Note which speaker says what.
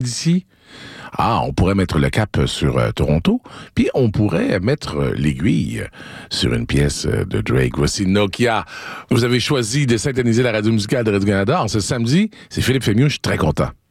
Speaker 1: d'ici. Ah, on pourrait mettre le cap sur Toronto, puis on pourrait mettre l'aiguille sur une pièce de Drake. Voici Nokia. Vous avez choisi de synthétiser la radio musicale de Radio-Canada. En ce samedi, c'est Philippe Fémieux, je suis très content.